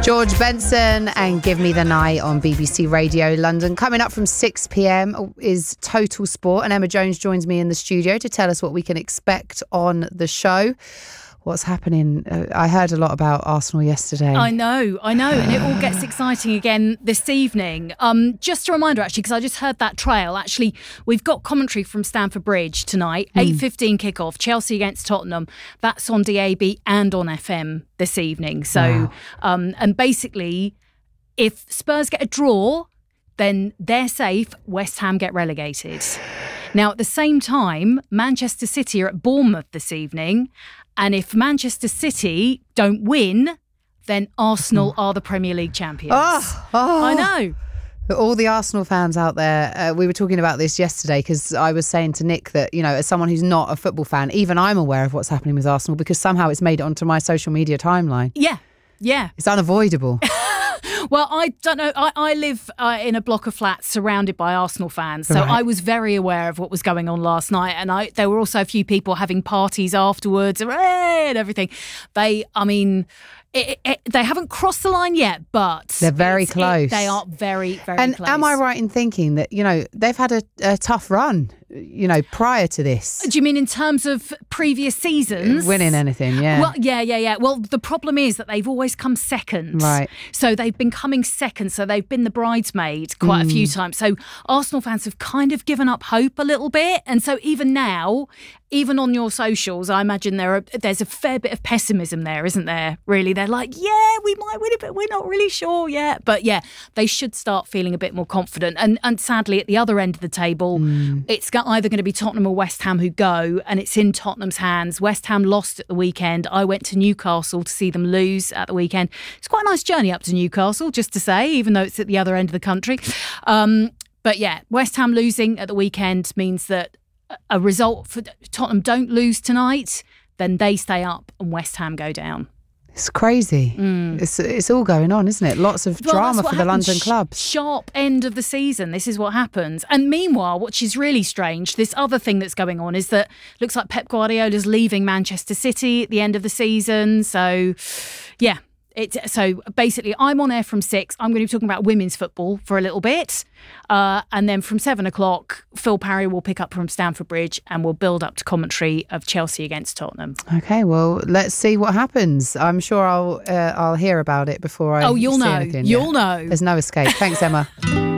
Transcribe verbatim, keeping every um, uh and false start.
George Benson and Give Me the Night on B B C Radio London. Coming up from six p.m. is Total Sport, and Emma Jones joins me in the studio to tell us what we can expect on the show. What's happening? Uh, I heard a lot about Arsenal yesterday. I know, I know, and it all gets exciting again this evening. Um, just a reminder, actually, because I just heard that trail. Actually, we've got commentary from Stamford Bridge tonight, mm. eight fifteen kickoff, Chelsea against Tottenham. That's on D A B and on F M this evening. So, wow. um, and basically, if Spurs get a draw, then they're safe. West Ham get relegated. Now, at the same time, Manchester City are at Bournemouth this evening. And if Manchester City don't win, then Arsenal are the Premier League champions. Oh, oh. I know. All the Arsenal fans out there, uh, we were talking about this yesterday because I was saying to Nick that, you know, as someone who's not a football fan, even I'm aware of what's happening with Arsenal because somehow it's made it onto my social media timeline. Yeah, yeah. It's unavoidable. Well, I don't know. I, I live uh, in a block of flats surrounded by Arsenal fans. So right. I was very aware of what was going on last night. And I, there were also a few people having parties afterwards and everything. They, I mean, it, it, they haven't crossed the line yet, but they're very close. It, they are very, very and close. And am I right in thinking that, you know, they've had a, a tough run, you know, prior to this? Do you mean in terms of previous seasons? Winning anything, yeah. Well, yeah, yeah, yeah. Well, the problem is that they've always come second. Right. So they've been coming second. So they've been the bridesmaid quite mm. a few times. So Arsenal fans have kind of given up hope a little bit. And so even now, even on your socials, I imagine there are, there's a fair bit of pessimism there, isn't there? Really, they're like, yeah, we might win it, but we're not really sure yet. But yeah, they should start feeling a bit more confident. And and sadly, at the other end of the table, mm. it's either going to be Tottenham or West Ham who go, and it's in Tottenham's hands. West Ham lost at the weekend. I went to Newcastle to see them lose at the weekend. It's quite a nice journey up to Newcastle, just to say, even though it's at the other end of the country. Um, but yeah, West Ham losing at the weekend means that a result for Tottenham don't lose tonight, then they stay up and West Ham go down. It's crazy. Mm. It's it's all going on, isn't it? Lots of well, drama for the happens. London clubs. Sharp end of the season. This is what happens. And meanwhile, which is really strange, this other thing that's going on is that looks like Pep Guardiola's leaving Manchester City at the end of the season. So, yeah. It, so basically, I'm on air from six. I'm going to be talking about women's football for a little bit. Uh, and then from seven o'clock, Phil Parry will pick up from Stamford Bridge and we'll build up to commentary of Chelsea against Tottenham. Okay, well, let's see what happens. I'm sure I'll uh, I'll hear about it before I Oh, you'll see know. anything. You'll yeah. know. There's no escape. Thanks, Emma.